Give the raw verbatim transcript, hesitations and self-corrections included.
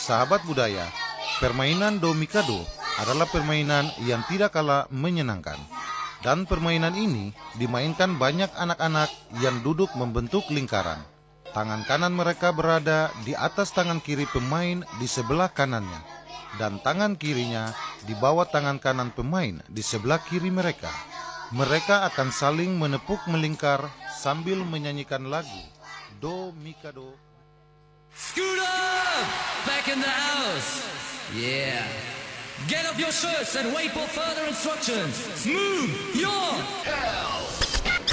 sahabat budaya, permainan Do Mikado adalah permainan yang tidak kalah menyenangkan. Dan permainan ini dimainkan banyak anak-anak yang duduk membentuk lingkaran. Tangan kanan mereka berada di atas tangan kiri pemain di sebelah kanannya, dan tangan kirinya di bawah tangan kanan pemain di sebelah kiri mereka. Mereka akan saling menepuk melingkar sambil menyanyikan lagu Do Mikado. Scooter! Back in the house! Yeah! Get off your shirts and wait for further instructions! Move your hell!